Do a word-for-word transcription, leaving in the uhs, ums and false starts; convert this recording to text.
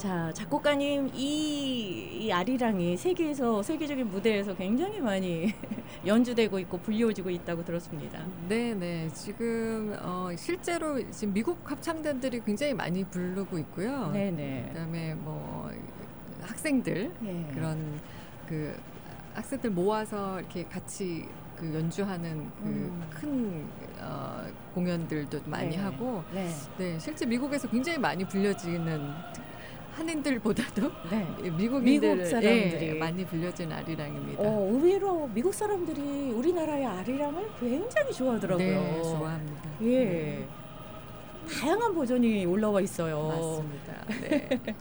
자, 작곡가님 이, 이 아리랑이 세계에서 세계적인 무대에서 굉장히 많이 연주되고 있고 불리워지고 있다고 들었습니다. 네, 네. 지금 어, 실제로 지금 미국 합창단들이 굉장히 많이 부르고 있고요. 네, 네. 그다음에 뭐 학생들 예. 그런 그 학생들 모아서 이렇게 같이 그 연주하는 그 큰 어, 공연들도 많이 네. 하고 네. 네, 실제 미국에서 굉장히 많이 불려지는 한인들보다도 네. 미국인들 미국 사람들이. 예, 많이 불려진 아리랑입니다. 어, 의외로 미국 사람들이 우리나라의 아리랑을 굉장히 좋아하더라고요. 네, 좋아합니다. 예. 다양한 버전이 올라와 있어요. 맞습니다. 네.